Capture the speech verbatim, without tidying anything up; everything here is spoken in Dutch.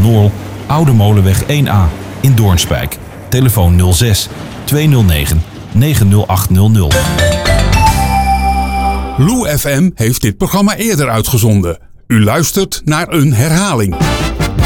Noorl, Oude Molenweg één A in Doornspijk. Telefoon nul zes tweehonderdnegen negen nul acht nul nul. Lou F M heeft dit programma eerder uitgezonden. U luistert naar een herhaling.